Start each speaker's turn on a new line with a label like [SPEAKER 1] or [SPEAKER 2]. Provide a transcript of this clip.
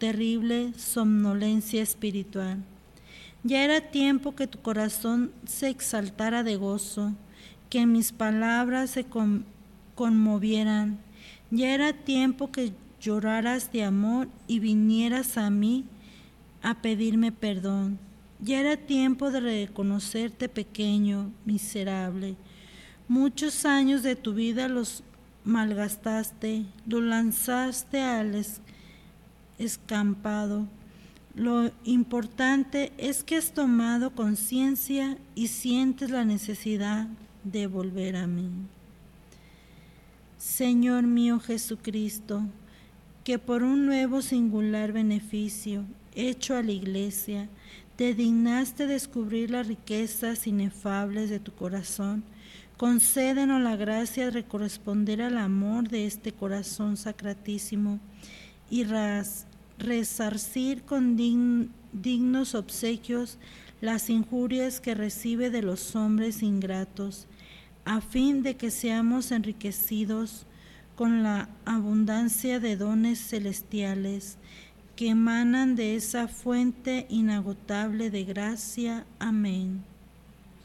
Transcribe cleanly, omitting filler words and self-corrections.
[SPEAKER 1] terrible somnolencia espiritual. Ya era tiempo que tu corazón se exaltara de gozo, que mis palabras se conmovieran. Ya era tiempo que lloraras de amor y vinieras a mí a pedirme perdón. Ya era tiempo de reconocerte pequeño, miserable. Muchos años de tu vida los malgastaste, los lanzaste al escampado. Lo importante es que has tomado conciencia y sientes la necesidad de volver a mí. Señor mío Jesucristo, que por un nuevo singular beneficio hecho a la Iglesia, te dignaste descubrir las riquezas inefables de tu corazón, concédenos la gracia de corresponder al amor de este corazón sacratísimo y resarcir con dignos obsequios las injurias que recibe de los hombres ingratos, a fin de que seamos enriquecidos con la abundancia de dones celestiales que emanan de esa fuente inagotable de gracia. Amén.